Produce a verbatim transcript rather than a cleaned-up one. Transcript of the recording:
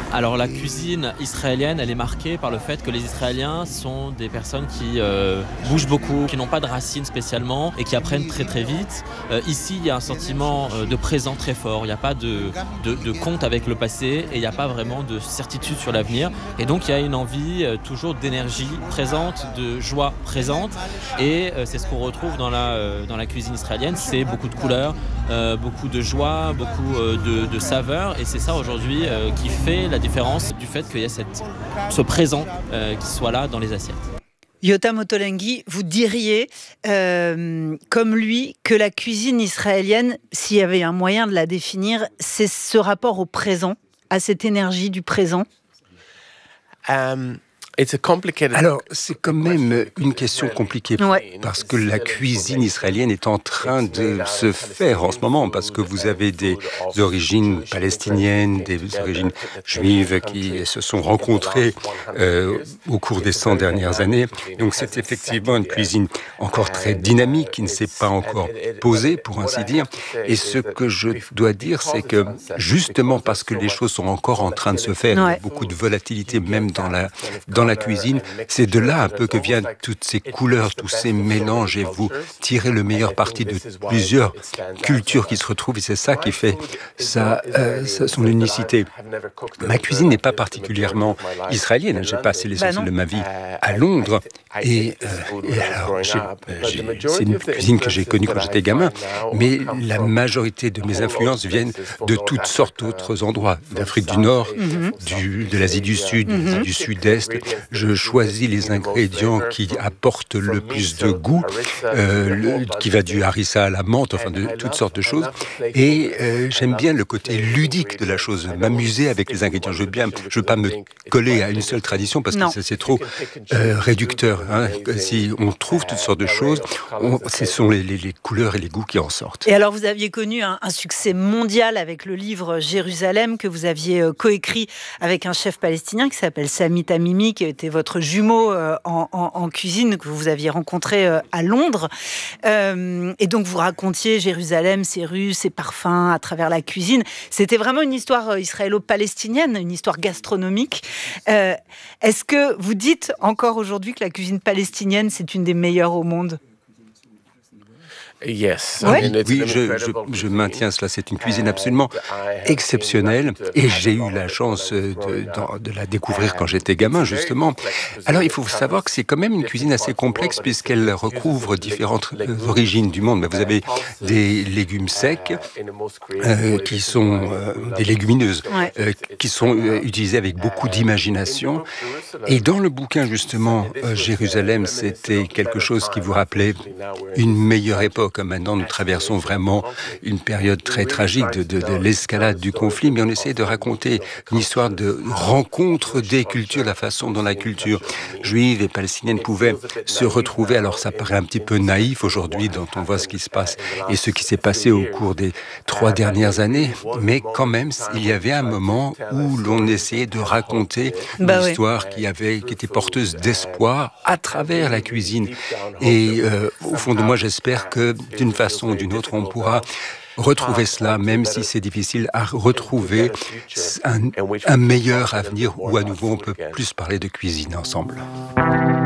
Alors la cuisine israélienne, elle est marquée par le fait que les Israéliens sont des personnes qui euh, bougent beaucoup, qui n'ont pas de racines spécialement et qui apprennent très très vite. Euh, ici, il y a un sentiment euh, de présent très fort. Il n'y a pas de, de, de compte avec le passé et il n'y a pas vraiment de certitude sur l'avenir. Et donc il y a une envie euh, toujours d'énergie présente, de joie présente. Et euh, c'est ce qu'on retrouve dans la, euh, dans la cuisine israélienne. C'est beaucoup de couleurs, euh, beaucoup de joie, beaucoup euh, de, de saveurs. Et c'est ça aujourd'hui euh, qui fait la différence du fait qu'il y a cette, ce présent euh, qui soit là dans les assiettes. Yotam Ottolenghi, vous diriez, euh, comme lui, que la cuisine israélienne, s'il y avait un moyen de la définir, c'est ce rapport au présent, à cette énergie du présent ? um... Alors, c'est quand même une question compliquée, ouais. Parce que la cuisine israélienne est en train de se faire en ce moment, parce que vous avez des origines palestiniennes, des origines juives qui se sont rencontrées euh, au cours des cent dernières années. Donc c'est effectivement une cuisine encore très dynamique, qui ne s'est pas encore posée, pour ainsi dire. Et ce que je dois dire, c'est que justement parce que les choses sont encore en train de se faire, ouais. Il y a beaucoup de volatilité même dans la, dans la cuisine, c'est de là un peu que viennent toutes ces couleurs, tous ces mélanges, et vous tirez le meilleur parti de plusieurs cultures qui se retrouvent, et c'est ça qui fait sa, euh, son unicité. Ma cuisine n'est pas particulièrement israélienne, j'ai passé l'essentiel de ma vie à Londres, et, euh, et alors, j'ai, j'ai, c'est une cuisine que j'ai connue quand j'étais gamin, mais la majorité de mes influences viennent de toutes sortes d'autres endroits, d'Afrique du Nord, mm-hmm. du, de l'Asie du Sud, mm-hmm. du Sud-Est. Je choisis les ingrédients qui apportent le plus de goût, euh, le, qui va du harissa à la menthe, enfin de toutes sortes de choses. Et euh, j'aime bien le côté ludique de la chose, m'amuser avec les ingrédients. Je veux bien, je veux pas me coller à une seule tradition parce non. que ça, c'est trop euh, réducteur. Hein. Si on trouve toutes sortes de choses, on, ce sont les, les, les couleurs et les goûts qui en sortent. Et alors, vous aviez connu un, un succès mondial avec le livre Jérusalem que vous aviez euh, coécrit avec un chef palestinien qui s'appelle Sami Tamimi, qui était votre jumeau euh, en, en, en cuisine que vous aviez rencontré euh, à Londres. Euh, et donc, vous racontiez Jérusalem, ses rues, ses parfums à travers la cuisine. C'était vraiment une histoire euh, israélo-palestinienne, une histoire gastronomique. Euh, est-ce que vous dites encore aujourd'hui que la cuisine palestinienne, c'est une des meilleures au monde ? Yes. Ouais. Oui, je, je, je maintiens cela. C'est une cuisine absolument exceptionnelle et j'ai eu la chance de, de, de la découvrir quand j'étais gamin, justement. Alors, il faut savoir que c'est quand même une cuisine assez complexe puisqu'elle recouvre différentes origines du monde. Vous avez des légumes secs euh, qui sont euh, des légumineuses ouais. euh, qui sont euh, utilisées avec beaucoup d'imagination. Et dans le bouquin, justement, euh, Jérusalem, c'était quelque chose qui vous rappelait une meilleure époque. Comme maintenant, nous traversons vraiment une période très tragique de, de, de l'escalade du conflit, mais on essaie de raconter une histoire de rencontre des cultures, la façon dont la culture juive et palestinienne pouvait se retrouver. Alors, ça paraît un petit peu naïf aujourd'hui, quand on voit ce qui se passe et ce qui s'est passé au cours des trois dernières années, mais quand même, il y avait un moment où l'on essayait de raconter une bah histoire oui. qui, avait, qui était porteuse d'espoir à travers la cuisine. Et euh, au fond de moi, j'espère que d'une façon ou d'une autre, on pourra retrouver cela, même si c'est difficile à retrouver un, un meilleur avenir où à nouveau on peut plus parler de cuisine ensemble.